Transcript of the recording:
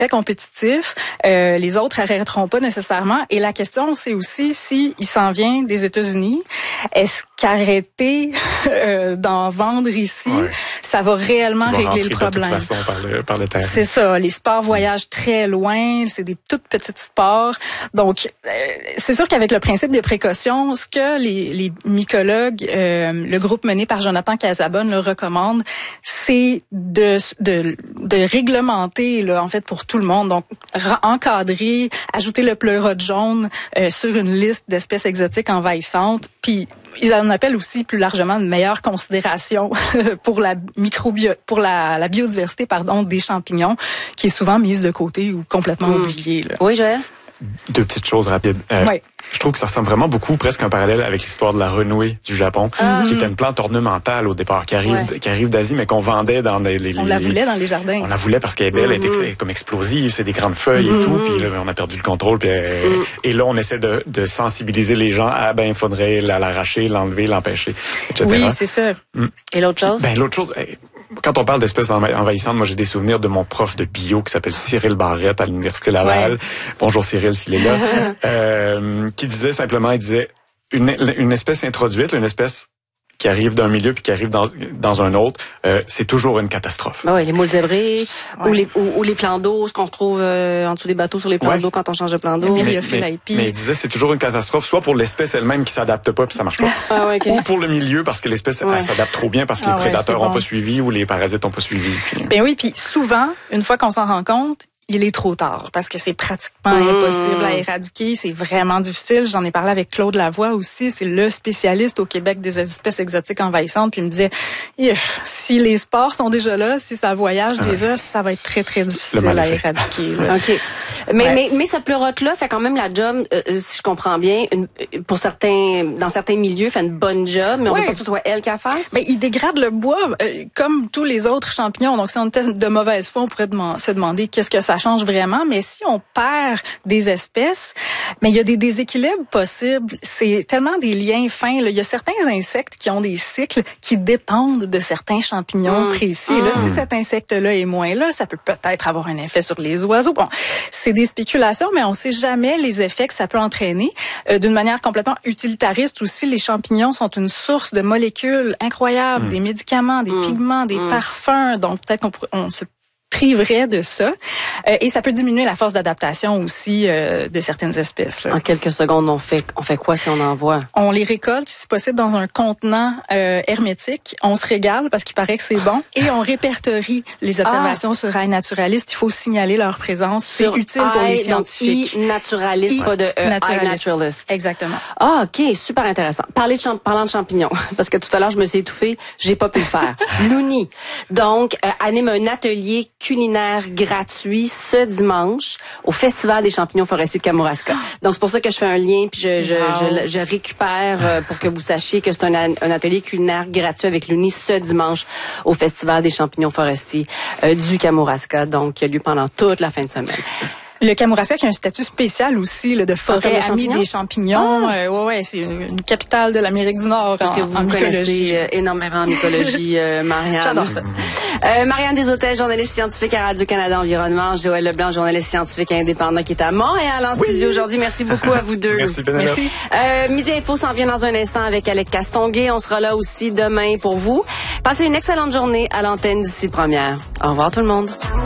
compétitif. Les autres arrêteront pas nécessairement. Et la question, c'est aussi si il s'en vient des États-Unis, est-ce qu'arrêter d'en vendre ici, ça va réellement régler le problème? De toute façon par le terrain. C'est ça. Les sports voyagent très loin. C'est des toutes petites sports. Donc, c'est sûr qu'avec le principe des précautions, ce que les mycologues, le groupe mené par Jonathan Casabonne le recommande, c'est de réglementer là, en fait pour tout le monde. Donc encadrer, ajouter le pleurote jaune sur une liste d'espèces exotiques envahissantes, puis ils en appellent aussi plus largement une meilleure considération pour la biodiversité des champignons, qui est souvent mise de côté ou complètement oubliée. Là. Oui, Joël? Deux petites choses rapides. Je trouve que ça ressemble vraiment beaucoup, presque un parallèle avec l'histoire de la renouée du Japon, qui était une plante ornementale au départ, qui arrive d'Asie, mais qu'on vendait dans On la voulait dans les jardins. On la voulait parce qu'elle est belle, elle est comme explosive, c'est des grandes feuilles et tout, puis là, on a perdu le contrôle. Puis, et là, on essaie de sensibiliser les gens à, il faudrait l'arracher, l'enlever, l'empêcher, etc. Oui, c'est ça. Et l'autre chose? L'autre chose... Quand on parle d'espèces envahissantes, moi j'ai des souvenirs de mon prof de bio qui s'appelle Cyril Barrette à l'Université Laval. Bonjour Cyril s'il est là. Qui disait simplement, il disait une espèce introduite, une espèce qui arrive d'un milieu puis qui arrive dans un autre, c'est toujours une catastrophe. Oui, les moules zébrés ou les plans d'eau, ce qu'on retrouve en dessous des bateaux sur les plans d'eau quand on change de plan d'eau. Mais il disait c'est toujours une catastrophe, soit pour l'espèce elle-même qui s'adapte pas puis ça marche pas, ou pour le milieu parce que l'espèce elle s'adapte trop bien parce que les prédateurs ont pas suivi ou les parasites ont pas suivi. Puis souvent, une fois qu'on s'en rend compte, il est trop tard parce que c'est pratiquement impossible à éradiquer. C'est vraiment difficile. J'en ai parlé avec Claude Lavoie aussi. C'est le spécialiste au Québec des espèces exotiques envahissantes. Puis il me disait, si les spores sont déjà là, si ça voyage déjà, ça va être très, très difficile à éradiquer. Là. OK. Mais ce pleurote-là fait quand même la job, si je comprends bien, dans certains milieux, fait une bonne job, mais on veut pas que ce soit elle qui la fasse. Il dégrade le bois comme tous les autres champignons. Donc, si on était de mauvaise foi, on pourrait se demander qu'est-ce que ça change vraiment, mais si on perd des espèces, il y a des déséquilibres possibles. C'est tellement des liens fins. Là. Il y a certains insectes qui ont des cycles qui dépendent de certains champignons précis. Là, si cet insecte-là est moins là, ça peut peut-être avoir un effet sur les oiseaux. Bon, c'est des spéculations, mais on sait jamais les effets que ça peut entraîner. D'une manière complètement utilitariste aussi, les champignons sont une source de molécules incroyables, des médicaments, des pigments, des parfums. Donc peut-être qu'on se priverait de ça. Et ça peut diminuer la force d'adaptation aussi de certaines espèces. Là. En quelques secondes, on fait quoi si on en voit? On les récolte, si possible, dans un contenant hermétique. On se régale parce qu'il paraît que c'est bon. Et on répertorie les observations sur iNaturalist. Il faut signaler leur présence. C'est utile pour les scientifiques. iNaturalist, pas de iNaturalist. Exactement. Ah, OK. Super intéressant. Parlant de champignons, parce que tout à l'heure, je me suis étouffée. J'ai pas pu le faire. Louni, donc, anime un atelier culinaire gratuit ce dimanche au Festival des champignons forestiers de Kamouraska. Donc, c'est pour ça que je fais un lien puis je récupère pour que vous sachiez que c'est un atelier culinaire gratuit avec Louni ce dimanche au Festival des champignons forestiers du Kamouraska. Donc, qui a lieu pendant toute la fin de semaine. Le Kamouraska qui a un statut spécial aussi là, de forêt amie des champignons. C'est une capitale de l'Amérique du Nord. Parce que vous connaissez énormément en mycologie, Marianne. J'adore ça. Marianne Deshôtels, journaliste scientifique à Radio-Canada Environnement. Joël Leblanc, journaliste scientifique indépendant qui est à Montréal en studio aujourd'hui. Merci beaucoup à vous deux. Merci, Pénélope. Midi Info s'en vient dans un instant avec Alec Castonguay. On sera là aussi demain pour vous. Passez une excellente journée à l'antenne d'ici première. Au revoir tout le monde.